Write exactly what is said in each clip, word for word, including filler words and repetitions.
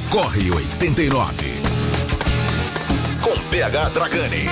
Corre oitenta e nove. Com P H Dragani.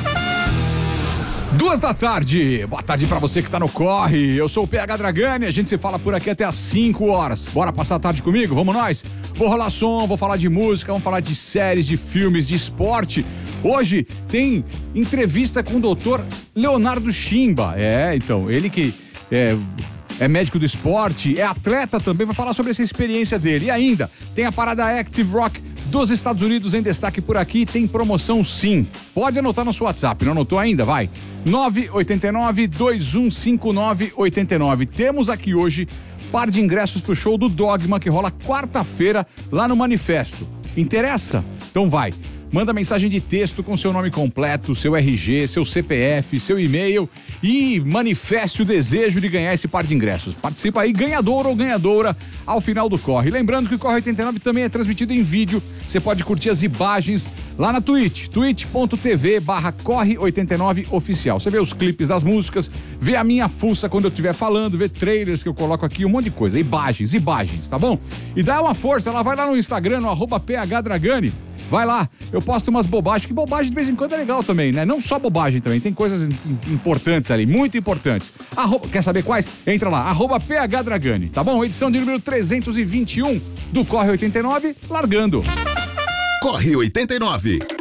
Duas da tarde, boa tarde pra você que tá no Corre, eu sou o P H Dragani, a gente se fala por aqui até às cinco horas, bora passar a tarde comigo, vamos nós? Vou rolar som, vou falar de música, vamos falar de séries, de filmes, de esporte. Hoje tem entrevista com o doutor Leonardo Chimba, é, então, ele que é... é médico do esporte, é atleta também, vai falar sobre essa experiência dele. E ainda, tem a parada Active Rock dos Estados Unidos em destaque por aqui, tem promoção sim. Pode anotar no seu WhatsApp, não anotou ainda? Vai. nove oito nove, dois um cinco nove, oito nove. Temos aqui hoje par de ingressos pro show do Dogma, que rola quarta-feira lá no Manifesto. Interessa? Então vai. Manda mensagem de texto com seu nome completo, seu R G, seu C P F, seu e-mail e manifeste o desejo de ganhar esse par de ingressos. Participa aí, ganhador ou ganhadora, ao final do Corre. Lembrando que o Corre oitenta e nove também é transmitido em vídeo. Você pode curtir as imagens lá na Twitch, twitch.tv barra Corre oitenta e nove oficial. Você vê os clipes das músicas, vê a minha fuça quando eu estiver falando, vê trailers que eu coloco aqui, um monte de coisa. Imagens, imagens, tá bom? E dá uma força, ela vai lá no Instagram, no arroba P H Dragani. Vai lá, eu posto umas bobagens, que bobagem de vez em quando é legal também, né? Não só bobagem também, tem coisas importantes ali, muito importantes. Arroba, quer saber quais? Entra lá, arroba P H Dragani, tá bom? Edição de número trezentos e vinte e um do Corre oitenta e nove, largando. Corre oitenta e nove.